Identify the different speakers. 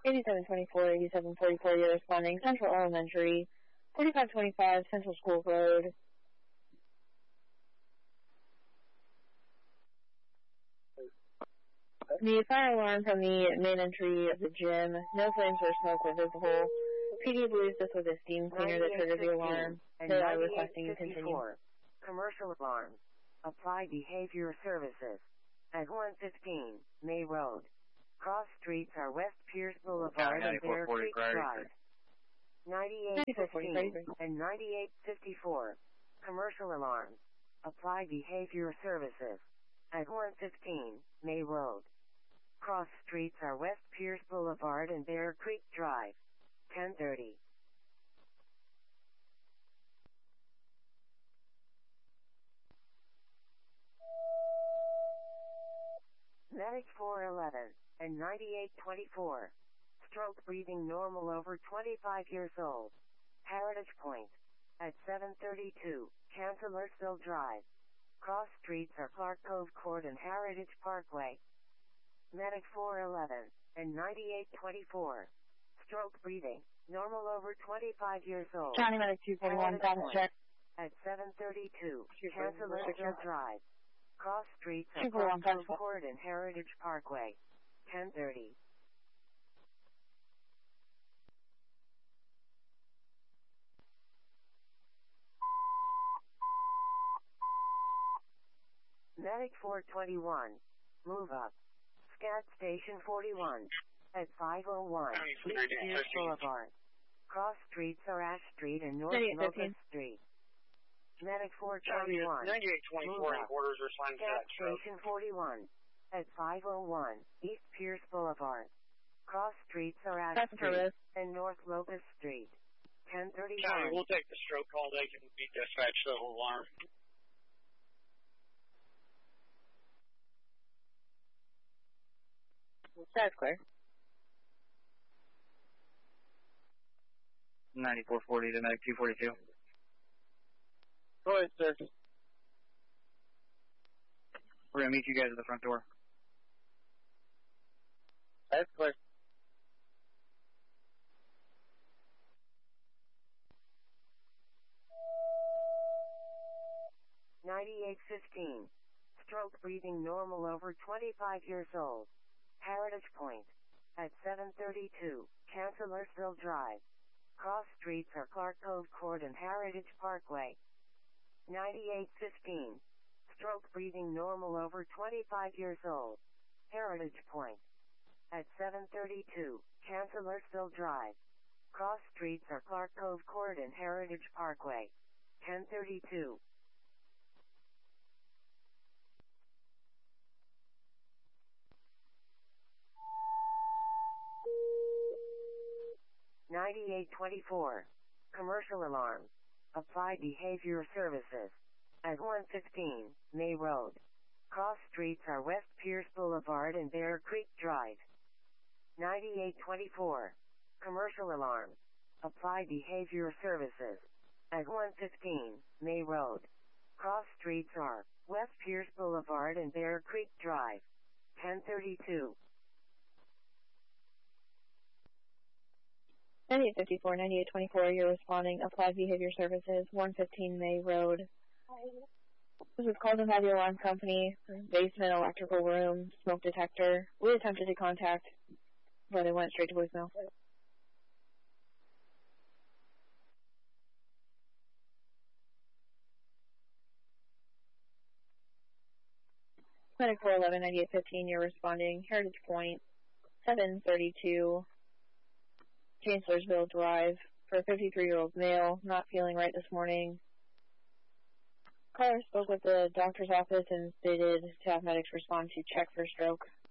Speaker 1: 8724, 8744, you're responding. Central Elementary, 4525 Central School Road. The fire alarm from the main entry of the gym. No flames or smoke were visible. PD believes this was a steam cleaner that triggered the alarm. They are requesting you continue.
Speaker 2: Commercial alarms. Apply behavior services. At 115 May Road. Cross streets are West Pierce Boulevard and Bear Creek Drive. 9815 and 9854. Commercial alarms. Apply behavior services. At 115 May Road. Cross streets are West Pierce Boulevard and Bear Creek Drive. 1030. Medic 411 and 9824. Stroke breathing normal over 25 years old. Heritage Point. At 732 Chancellorsville Drive. Cross streets are Clark Cove Court and Heritage Parkway. Medic 411 and 9824. Stroke breathing. Normal over 25 years old.
Speaker 1: County Medic 241, status check.
Speaker 2: At 732 Chancellorsville Drive. Cross streets are
Speaker 1: 241,
Speaker 2: Clark Cove Court and Heritage Parkway. 1030. Medic 421. Move up. Scat Station 41. At 501 East Pierce Boulevard. Cross streets are Ash Street and North Locust Street. Medic 421.
Speaker 3: 9824 orders are signed
Speaker 2: Scat Station 41. At 501 East Pierce Boulevard. Cross streets are Ash Street and North Locust Street. 1031.
Speaker 3: County, we'll take the stroke call. They can be dispatched the whole alarm.
Speaker 1: That's clear.
Speaker 4: 9440 to Medic 242.
Speaker 3: Go ahead, sir.
Speaker 4: We're going to meet you guys at the front door.
Speaker 3: That's clear.
Speaker 2: $98.15. Stroke breathing normal over 25 years old. Heritage Point. At 732 Chancellorsville Drive. Cross streets are Clark Cove Court and Heritage Parkway. 9815. Stroke breathing normal over 25 years old. Heritage Point. At 732 Chancellorsville Drive. Cross streets are Clark Cove Court and Heritage Parkway. 1032. $98.24. Commercial alarms. Apply behavior services. At 115 May Road. Cross streets are West Pierce Boulevard and Bear Creek Drive. 98.24. Commercial alarms. Apply behavior services. At 115 May Road. Cross streets are West Pierce Boulevard and Bear Creek Drive. 1032.
Speaker 1: 9854, 9824, you're responding. Applied Behavior Services, 115 May Road. This is called by the alarm company, basement electrical room, smoke detector. We attempted to contact, but they went straight to voicemail. Medic 411, 9815, you're responding. Heritage Point, 732 Chancellorsville Drive, for a 53-year-old male, not feeling right this morning. Caller spoke with the doctor's office and stated to have medics respond to check for stroke.